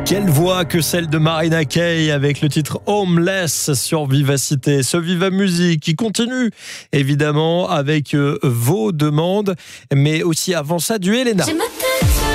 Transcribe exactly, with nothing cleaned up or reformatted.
Quelle voix que celle de Marina Kaye avec le titre Homeless sur Vivacité. Ce Viva Musique qui continue évidemment avec euh, vos demandes, mais aussi avant ça du Elena.